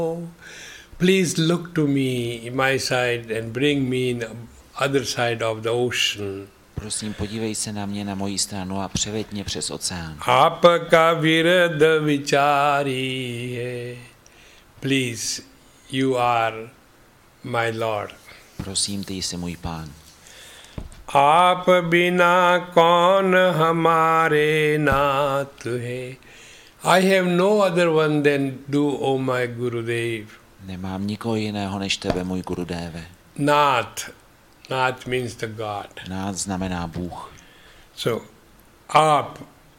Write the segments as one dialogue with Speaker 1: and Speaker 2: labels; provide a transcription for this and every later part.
Speaker 1: Please look to me, my side, and bring me in the other side of the ocean.
Speaker 2: Prosím, podívej se na mě, na moji stranu a převeď mě přes oceán.
Speaker 1: Apaka virada vichari hai. Please, you are my Lord.
Speaker 2: Prosím, ty jsi můj Pán.
Speaker 1: आप बिना कौन हमारे नाथ है. I have no other one than you, O my Gurudev.
Speaker 2: Nemám nikoho jiného než tebe, můj Gurudéve.
Speaker 1: Nath. Nath means the God.
Speaker 2: Nath znamená Bůh.
Speaker 1: So, आप,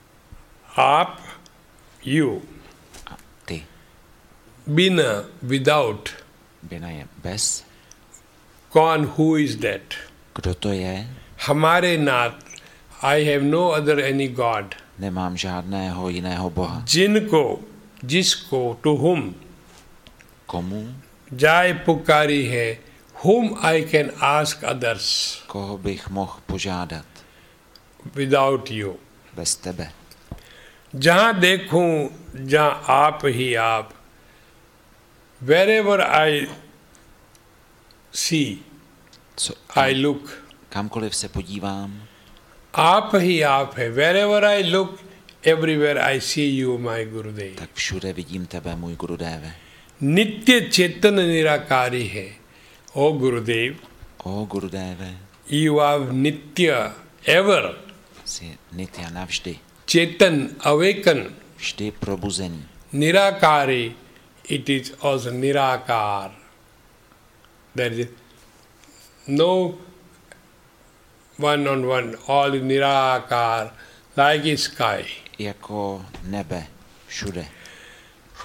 Speaker 1: you.
Speaker 2: A ty.
Speaker 1: Bina, without.
Speaker 2: Bina je bez.
Speaker 1: Kaun, who is that?
Speaker 2: Kdo to je?
Speaker 1: Hamare nath. I have no other any God.
Speaker 2: Nemám žádného jiného Boha.
Speaker 1: Jinko, jisko, to whom.
Speaker 2: Komu?
Speaker 1: Jai pukari hai. Whom I can ask others.
Speaker 2: Koho bych mohl požádat?
Speaker 1: Without you.
Speaker 2: Bez tebe.
Speaker 1: जहाँ देखूं जहाँ आप ही आप. Wherever I see, I look.
Speaker 2: Kamkoliv se podívám,
Speaker 1: आप ही आप है. Wherever I look, everywhere I see you, my Gurudev.
Speaker 2: tak všude vidím tebe, můj Gurudéve.
Speaker 1: नित्य चेतन निराकारी है. O Gurudev,
Speaker 2: O Gurudéve,
Speaker 1: you are nitya, ever.
Speaker 2: jsi nitya navždy.
Speaker 1: Chetan, awaken.
Speaker 2: Vždy probuzený.
Speaker 1: Nirakari, it is also nirakar. There is no one-on-one, all nirakar, like a sky.
Speaker 2: Jako nebe, všude.